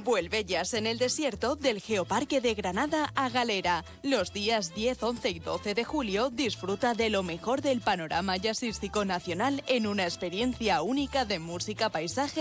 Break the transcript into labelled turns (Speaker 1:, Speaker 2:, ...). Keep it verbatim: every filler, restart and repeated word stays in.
Speaker 1: Vuelve Jazz en el Desierto del Geoparque de Granada a Galera. Los días diez, once y doce de julio disfruta de lo mejor del panorama jazzístico nacional en una experiencia única de música, paisaje